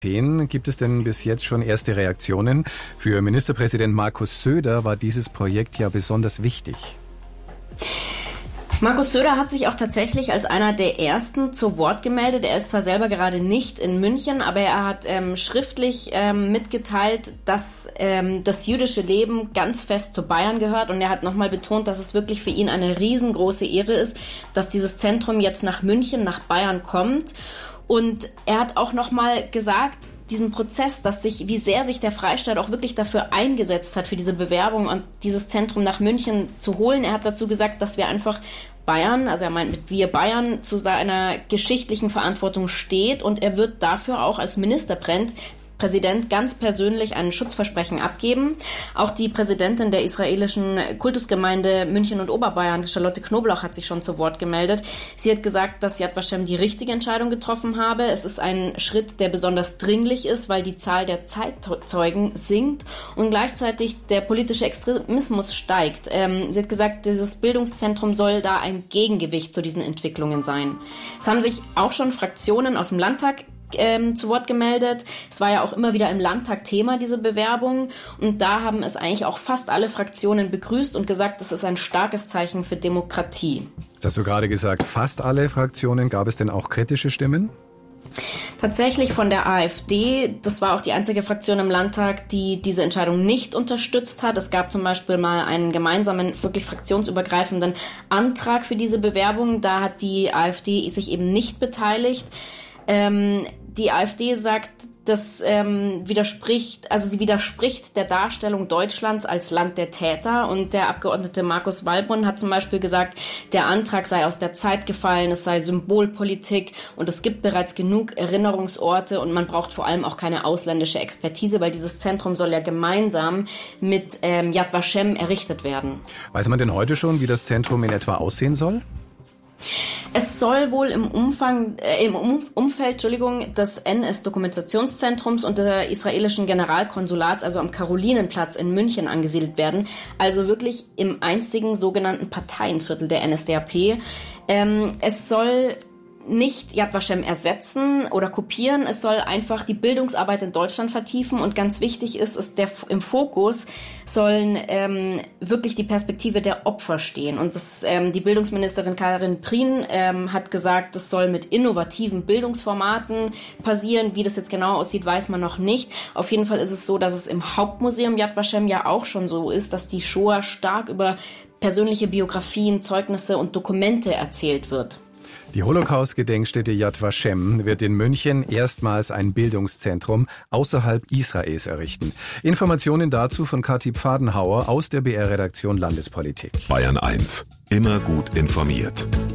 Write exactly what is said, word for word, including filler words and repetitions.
Gibt es denn bis jetzt schon erste Reaktionen? Für Ministerpräsident Markus Söder war dieses Projekt ja besonders wichtig. Markus Söder hat sich auch tatsächlich als einer der Ersten zu Wort gemeldet. Er ist zwar selber gerade nicht in München, aber er hat ähm, schriftlich ähm, mitgeteilt, dass ähm, das jüdische Leben ganz fest zu Bayern gehört. Und er hat nochmal betont, dass es wirklich für ihn eine riesengroße Ehre ist, dass dieses Zentrum jetzt nach München, nach Bayern kommt. Und er hat auch nochmal gesagt, diesen Prozess, dass sich, wie sehr sich der Freistaat auch wirklich dafür eingesetzt hat, für diese Bewerbung und dieses Zentrum nach München zu holen. Er hat dazu gesagt, dass wir einfach Bayern, also er meint mit wir Bayern, zu seiner geschichtlichen Verantwortung steht und er wird dafür auch als Ministerpräsident Präsident ganz persönlich ein Schutzversprechen abgeben. Auch die Präsidentin der israelischen Kultusgemeinde München und Oberbayern, Charlotte Knobloch, hat sich schon zu Wort gemeldet. Sie hat gesagt, dass Yad Vashem die richtige Entscheidung getroffen habe. Es ist ein Schritt, der besonders dringlich ist, weil die Zahl der Zeitzeugen sinkt und gleichzeitig der politische Extremismus steigt. Ähm, sie hat gesagt, dieses Bildungszentrum soll da ein Gegengewicht zu diesen Entwicklungen sein. Es haben sich auch schon Fraktionen aus dem Landtag Ähm, zu Wort gemeldet. Es war ja auch immer wieder im Landtag Thema, diese Bewerbung. Und da haben es eigentlich auch fast alle Fraktionen begrüßt und gesagt, das ist ein starkes Zeichen für Demokratie. Das hast du gerade gesagt, fast alle Fraktionen. Gab es denn auch kritische Stimmen? Tatsächlich von der AfD. Das war auch die einzige Fraktion im Landtag, die diese Entscheidung nicht unterstützt hat. Es gab zum Beispiel mal einen gemeinsamen, wirklich fraktionsübergreifenden Antrag für diese Bewerbung. Da hat die AfD sich eben nicht beteiligt. Ähm, die AfD sagt, das ähm, widerspricht, also sie widerspricht der Darstellung Deutschlands als Land der Täter. Und der Abgeordnete Markus Wallbrunn hat zum Beispiel gesagt, der Antrag sei aus der Zeit gefallen, es sei Symbolpolitik und es gibt bereits genug Erinnerungsorte und man braucht vor allem auch keine ausländische Expertise, weil dieses Zentrum soll ja gemeinsam mit ähm, Yad Vashem errichtet werden. Weiß man denn heute schon, wie das Zentrum in etwa aussehen soll? Es soll wohl im Umfang, äh, im um Umfeld, Entschuldigung, des N S-Dokumentationszentrums und der israelischen Generalkonsulats, also am Karolinenplatz in München, angesiedelt werden. Also wirklich im einzigen sogenannten Parteienviertel der N S D A P. Ähm, es soll nicht Yad Vashem ersetzen oder kopieren. Es soll einfach die Bildungsarbeit in Deutschland vertiefen und ganz wichtig ist, ist der im Fokus sollen ähm, wirklich die Perspektive der Opfer stehen. Und das, ähm, die Bildungsministerin Karin Prien ähm, hat gesagt, das soll mit innovativen Bildungsformaten passieren. Wie das jetzt genau aussieht, weiß man noch nicht. Auf jeden Fall ist es so, dass es im Hauptmuseum Yad Vashem ja auch schon so ist, dass die Shoah stark über persönliche Biografien, Zeugnisse und Dokumente erzählt wird. Die Holocaust-Gedenkstätte Yad Vashem wird in München erstmals ein Bildungszentrum außerhalb Israels errichten. Informationen dazu von Kathi Pfadenhauer aus der B R-Redaktion Landespolitik. Bayern eins. Immer gut informiert.